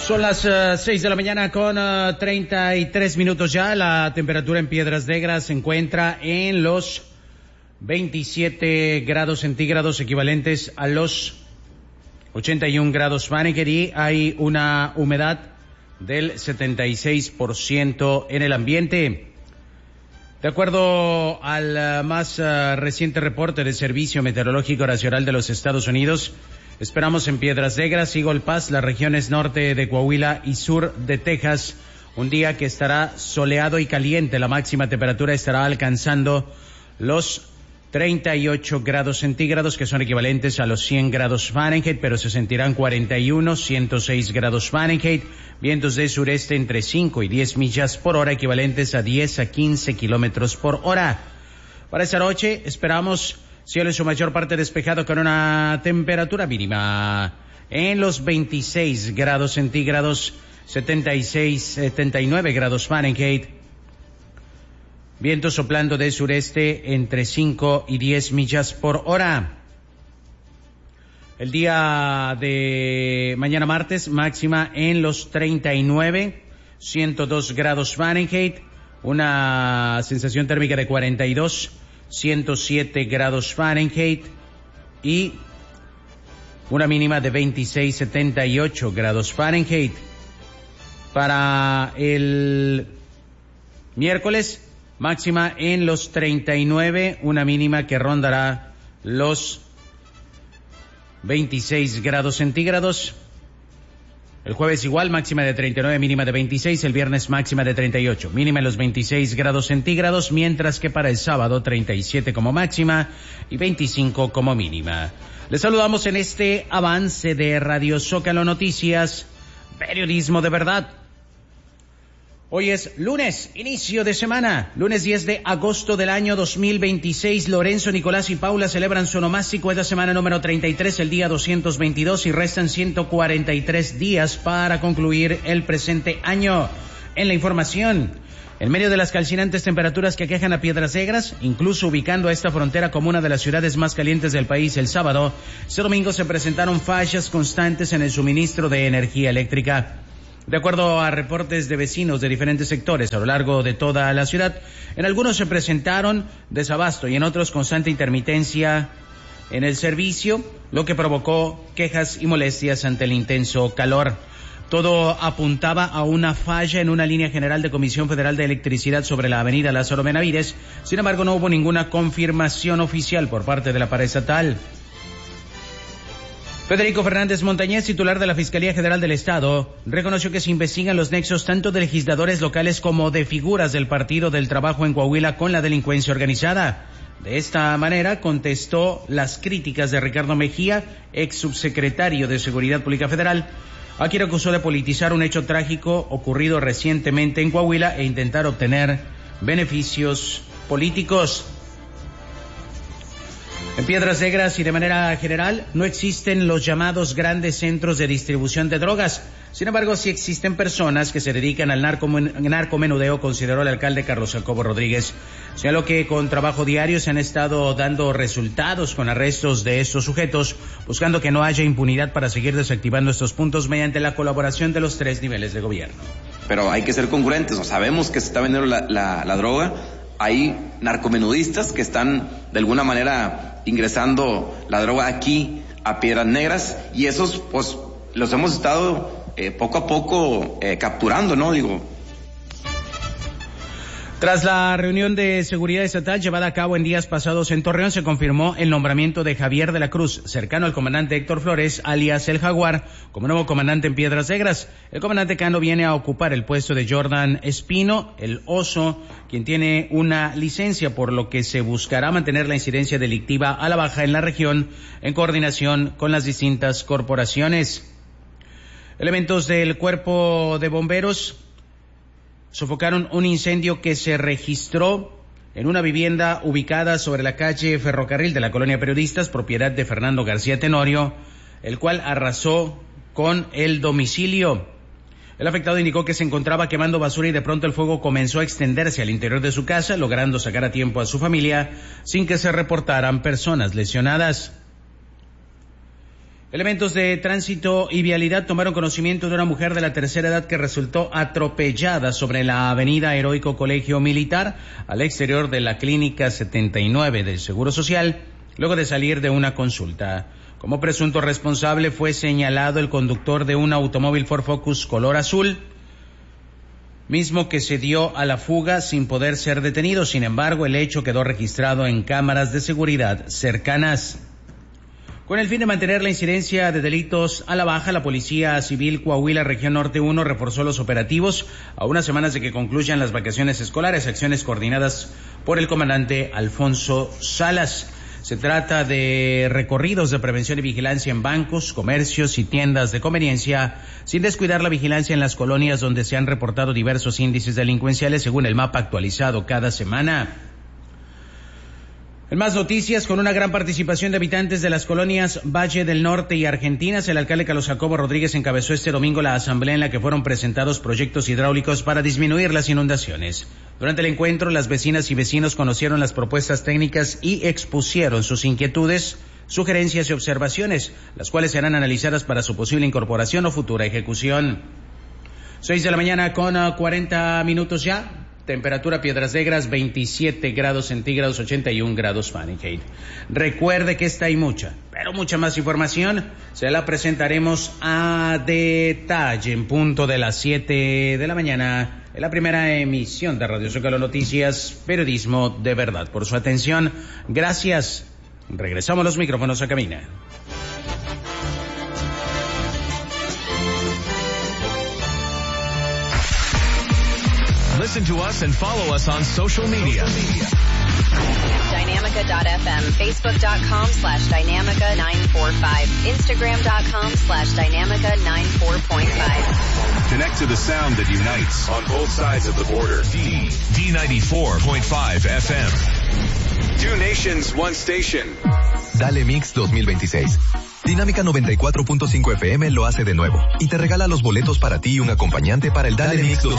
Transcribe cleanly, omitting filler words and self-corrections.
Son las 6 de la mañana con 33 minutos ya. La temperatura en Piedras Negras se encuentra en los 27 grados centígrados, equivalentes a los 81 grados Fahrenheit, y hay una humedad del 76% en el ambiente. De acuerdo al más reciente reporte del Servicio Meteorológico Nacional de los Estados Unidos, esperamos en Piedras Negras, Eagle Pass, las regiones norte de Coahuila y sur de Texas, un día que estará soleado y caliente. La máxima temperatura estará alcanzando los 38 grados centígrados, que son equivalentes a los 100 grados Fahrenheit, pero se sentirán 41, 106 grados Fahrenheit, vientos de sureste entre 5 y 10 millas por hora, equivalentes a 10 a 15 kilómetros por hora. Para esta noche esperamos cielo en su mayor parte despejado con una temperatura mínima en los 26 grados centígrados, 79 grados Fahrenheit. Viento soplando de sureste entre 5 y 10 millas por hora. El día de mañana martes, máxima en los 39, 102 grados Fahrenheit, una sensación térmica de 42, 107 grados Fahrenheit y una mínima de 26, 78 grados Fahrenheit. Para el miércoles, máxima en los 39, una mínima que rondará los 26 grados centígrados. El jueves igual, máxima de 39, mínima de 26. El viernes máxima de 38, mínima en los 26 grados centígrados, mientras que para el sábado 37 como máxima y 25 como mínima. Les saludamos en este avance de Radio Zócalo Noticias, periodismo de verdad. Hoy es lunes, inicio de semana, lunes 10 de agosto del año 2026. Lorenzo, Nicolás y Paula celebran su onomástico, es la semana número 33, el día 222, y restan 143 días para concluir el presente año. En la información, en medio de las calcinantes temperaturas que aquejan a Piedras Negras, incluso ubicando a esta frontera como una de las ciudades más calientes del país el sábado, este domingo se presentaron fallas constantes en el suministro de energía eléctrica. De acuerdo a reportes de vecinos de diferentes sectores a lo largo de toda la ciudad, en algunos se presentaron desabasto y en otros constante intermitencia en el servicio, lo que provocó quejas y molestias ante el intenso calor. Todo apuntaba a una falla en una línea general de Comisión Federal de Electricidad sobre la avenida Lázaro Benavides. Sin embargo, no hubo ninguna confirmación oficial por parte de la paraestatal. Federico Fernández Montañez, titular de la Fiscalía General del Estado, reconoció que se investigan los nexos tanto de legisladores locales como de figuras del Partido del Trabajo en Coahuila con la delincuencia organizada. De esta manera contestó las críticas de Ricardo Mejía, ex subsecretario de Seguridad Pública Federal, a quien acusó de politizar un hecho trágico ocurrido recientemente en Coahuila e intentar obtener beneficios políticos. En Piedras Negras y de manera general no existen los llamados grandes centros de distribución de drogas. Sin embargo, sí existen personas que se dedican al narcomenudeo, consideró el alcalde Carlos Jacobo Rodríguez. Señaló que con trabajo diario se han estado dando resultados con arrestos de estos sujetos, buscando que no haya impunidad para seguir desactivando estos puntos mediante la colaboración de los 3 niveles de gobierno. Pero hay que ser congruentes, sabemos que se está vendiendo la droga. Hay narcomenudistas que están de alguna manera ingresando la droga aquí a Piedras Negras, y esos pues los hemos estado poco a poco capturando, ¿no? Tras la reunión de seguridad estatal llevada a cabo en días pasados en Torreón, se confirmó el nombramiento de Javier de la Cruz, cercano al comandante Héctor Flores, alias El Jaguar, como nuevo comandante en Piedras Negras. El comandante Cano viene a ocupar el puesto de Jordan Espino, el Oso, quien tiene una licencia, por lo que se buscará mantener la incidencia delictiva a la baja en la región, en coordinación con las distintas corporaciones. Elementos del Cuerpo de Bomberos sofocaron un incendio que se registró en una vivienda ubicada sobre la calle Ferrocarril de la colonia Periodistas, propiedad de Fernando García Tenorio, el cual arrasó con el domicilio. El afectado indicó que se encontraba quemando basura y de pronto el fuego comenzó a extenderse al interior de su casa, logrando sacar a tiempo a su familia sin que se reportaran personas lesionadas. Elementos de tránsito y vialidad tomaron conocimiento de una mujer de la tercera edad que resultó atropellada sobre la avenida Heroico Colegio Militar, al exterior de la Clínica 79 del Seguro Social, luego de salir de una consulta. Como presunto responsable fue señalado el conductor de un automóvil Ford Focus color azul, mismo que se dio a la fuga sin poder ser detenido. Sin embargo, el hecho quedó registrado en cámaras de seguridad cercanas. Con el fin de mantener la incidencia de delitos a la baja, la Policía Civil Coahuila Región Norte 1 reforzó los operativos a unas semanas de que concluyan las vacaciones escolares, acciones coordinadas por el comandante Alfonso Salas. Se trata de recorridos de prevención y vigilancia en bancos, comercios y tiendas de conveniencia, sin descuidar la vigilancia en las colonias donde se han reportado diversos índices delincuenciales según el mapa actualizado cada semana. En más noticias, con una gran participación de habitantes de las colonias Valle del Norte y Argentinas, el alcalde Carlos Jacobo Rodríguez encabezó este domingo la asamblea en la que fueron presentados proyectos hidráulicos para disminuir las inundaciones. Durante el encuentro, las vecinas y vecinos conocieron las propuestas técnicas y expusieron sus inquietudes, sugerencias y observaciones, las cuales serán analizadas para su posible incorporación o futura ejecución. 6 de la mañana con 40 minutos ya. Temperatura Piedras Negras 27 grados centígrados, 81 grados Fahrenheit. Recuerde que esta y mucha, pero mucha más información se la presentaremos a detalle en punto de las 7 de la mañana en la primera emisión de Radio Zócalo Noticias, periodismo de verdad. Por su atención, gracias. Regresamos los micrófonos a cabina. Listen to us and follow us on social media. Dynamica.fm, Facebook.com/Dynamica945, Instagram.com/Dynamica94.5. Connect to the sound that unites on both sides of the border. D94.5 FM. Two nations, one station. Dale Mix 2026. Dinámica 94.5 FM lo hace de nuevo y te regala los boletos para ti y un acompañante para el Dale Mix